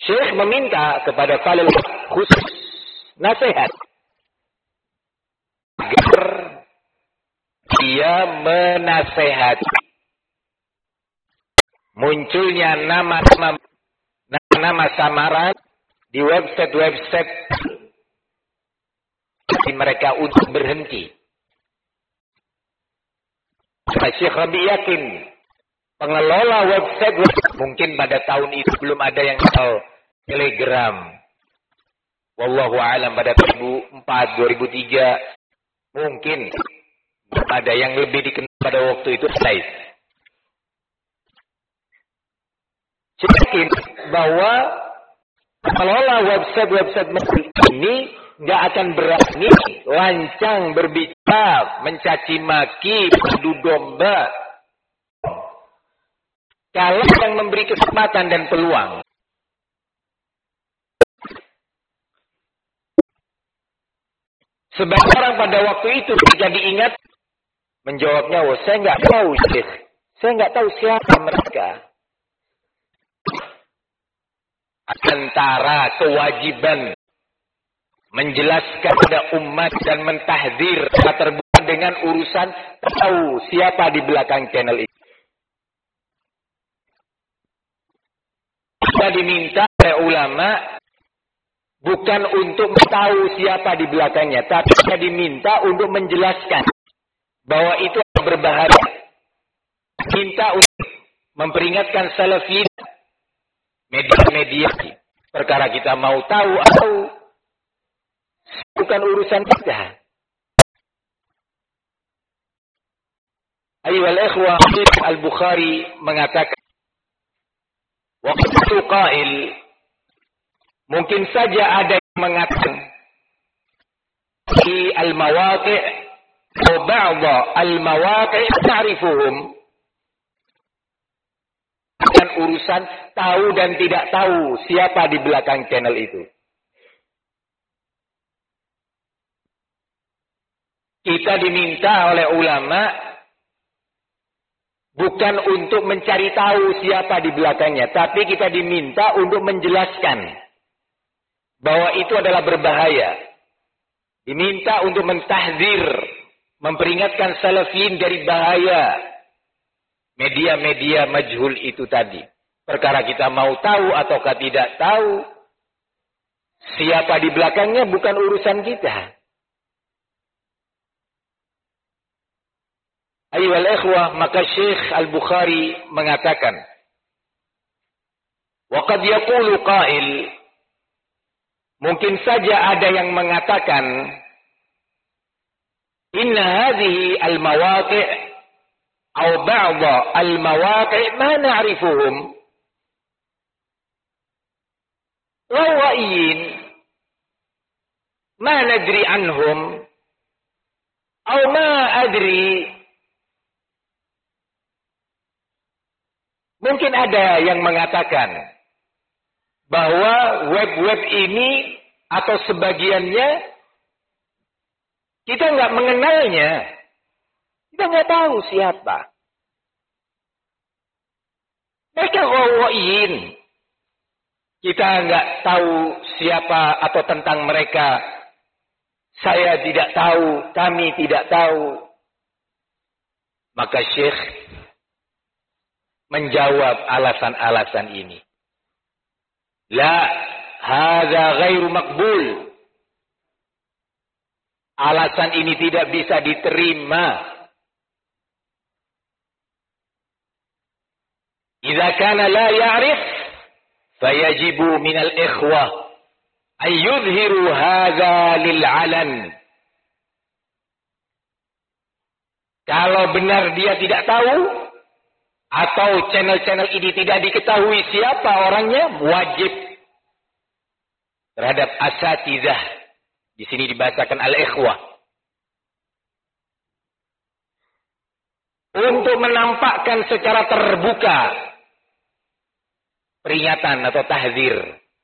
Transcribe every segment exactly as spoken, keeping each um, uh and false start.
Syekh meminta kepada Falil khusus nasihat agar dia menasehati munculnya nama-nama nama samaran di website-website mereka untuk berhenti. Syekh Rabi yakin pengelola website mungkin pada tahun itu belum ada yang tahu Telegram. Wallahu a'lam pada dua ribu empat, dua ribu tiga mungkin ada yang lebih dikenal pada waktu itu Slack. Saya yakin bahwa pengelola website-website ini nggak akan berani lancang berbicara, mencaci maki, beradu domba. Kalau yang memberi kesempatan dan peluang. Sebagian orang pada waktu itu ketika diingat menjawabnya, oh saya nggak tahu, Syekh. Saya nggak tahu siapa mereka. Antara kewajiban menjelaskan kepada umat dan mentahdir terbuka dengan urusan tahu siapa di belakang channel itu. Kita diminta oleh ulama bukan untuk tahu siapa di belakangnya, tapi kita diminta untuk menjelaskan bahwa itu berbahaya. Minta untuk memperingatkan salafin media-media perkara kita mau tahu atau bukan urusan kita. Ayyuhal ikhwah, Al-Bukhari mengatakan waqtu qail, mungkin saja ada yang mengatakan di al-mawaqi' atau ba'dha al-mawaqi' ta'rifuhum, dan urusan tahu dan tidak tahu siapa di belakang channel itu. Kita diminta oleh ulama bukan untuk mencari tahu siapa di belakangnya, tapi kita diminta untuk menjelaskan bahwa itu adalah berbahaya. Diminta untuk mentahzir, memperingatkan salafin dari bahaya media-media majhul itu tadi. Perkara kita mau tahu ataukah tidak tahu siapa di belakangnya bukan urusan kita. Ayyuhal ikhwah, maka Syekh Al-Bukhari mengatakan, wa qad yaqulu qail, mungkin saja ada yang mengatakan, inna hadhihi al-mawaqi' aw ba'dha al-mawaqi' ma na'rifuhum. Rawaiyin ma nadri anhum aw ma adri. Mungkin ada yang mengatakan bahwa web-web ini atau sebagiannya kita nggak mengenalnya, kita nggak tahu siapa. Mereka ghawaiin, kita nggak tahu siapa atau tentang mereka. Saya tidak tahu, kami tidak tahu. Maka Syekh menjawab alasan-alasan ini. La, hadza ghairu maqbul. Alasan ini tidak bisa diterima. Idza kana la ya'rif, fayajibu minal ikhwah an yudhiru hadza lil 'alan. Kalau benar dia tidak tahu, atau channel-channel ini tidak diketahui siapa orangnya, wajib terhadap asatidzah. Di sini dibahasakan al-ikhwah. Untuk menampakkan secara terbuka peringatan atau tahzir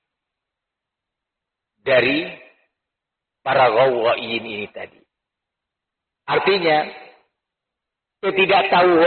dari para ghawaiin ini tadi. Artinya, ketidaktahuan